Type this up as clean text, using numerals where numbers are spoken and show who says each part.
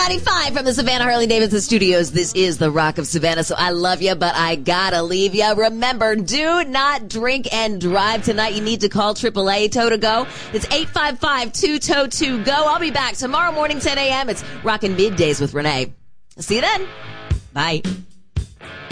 Speaker 1: 95 from the Savannah Harley-Davidson studios. This is the Rock of Savannah, so I love you, but I gotta leave you. Remember, do not drink and drive tonight. You need to call AAA Tow to Go. It's 855-2TOW-2GO. I'll be back tomorrow morning, 10 a.m. It's Rockin' Middays with Renee. See you then. Bye.